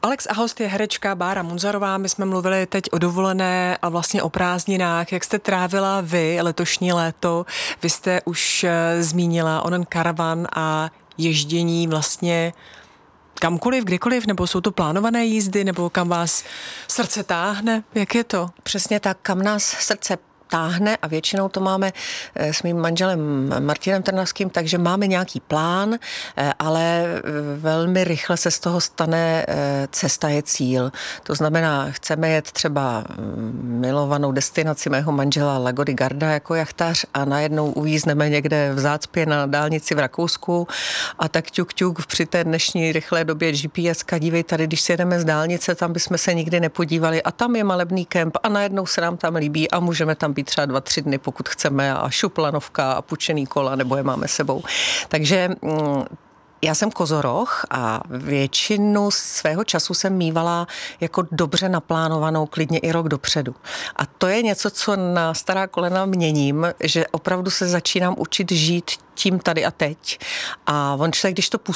Alex a host je herečka Bára Munzarová. My jsme mluvili teď o dovolené a vlastně o prázdninách. Jak jste trávila vy letošní léto? Vy jste už zmínila onen karavan a ježdění vlastně kamkoliv, kdykoliv, nebo jsou to plánované jízdy, nebo kam vás srdce táhne? Jak je to? Přesně tak, kam nás srdce táhne a většinou to máme s mým manželem Martinem Trnavským, takže máme nějaký plán, ale velmi rychle se z toho stane cesta je cíl. To znamená, chceme jet třeba milovanou destinaci mého manžela Lago di Garda jako jachtař a najednou uvízneme někde v zácpě na dálnici v Rakousku a tak ťuk při té dnešní rychlé době GPS-ka, dívej tady, když si jedeme z dálnice, tam bychom se nikdy nepodívali a tam je malebný kemp a najednou se nám tam líbí a můžeme tam být třeba 2-3 dny, pokud chceme a šuplanovka a pučený kola, nebo je máme sebou. Takže já jsem kozoroch a většinu svého času jsem mívala jako dobře naplánovanou, klidně i rok dopředu. A to je něco, co na stará kolena měním, že opravdu se začínám učit žít tím tady a teď. A on člověk, když to